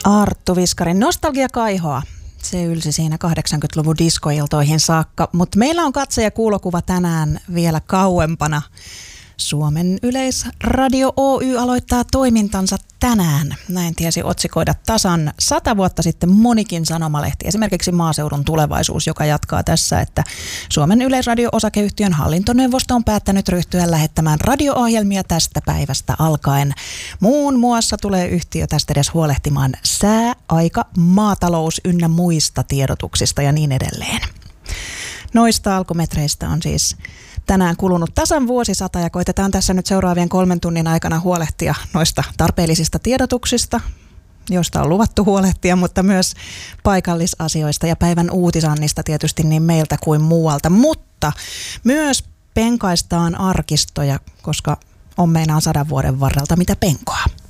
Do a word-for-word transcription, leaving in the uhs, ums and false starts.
Arttu Viskarin Nostalgia kaihoa. Se ylsi siinä kahdeksankymmentäluvun diskoiltoihin saakka, mutta meillä on katse ja kuulokuva tänään vielä kauempana. Suomen Yleisradio Oy aloittaa toimintansa tänään. Näin tiesi otsikoida tasan sata vuotta sitten monikin sanomalehti. Esimerkiksi Maaseudun Tulevaisuus, joka jatkaa tässä, että Suomen Yleisradio-osakeyhtiön hallintoneuvosto on päättänyt ryhtyä lähettämään radio-ohjelmia tästä päivästä alkaen. Muun muassa tulee yhtiö tästä edes huolehtimaan sää, aika, maatalous ynnä muista tiedotuksista ja niin edelleen. Noista alkumetreistä on siis tänään kulunut tasan vuosisata ja koitetaan tässä nyt seuraavien kolmen tunnin aikana huolehtia noista tarpeellisista tiedotuksista, joista on luvattu huolehtia, mutta myös paikallisasioista ja päivän uutisannista tietysti niin meiltä kuin muualta. Mutta myös penkaistaan arkistoja, koska on meinaan sadan vuoden varrelta mitä penkoa.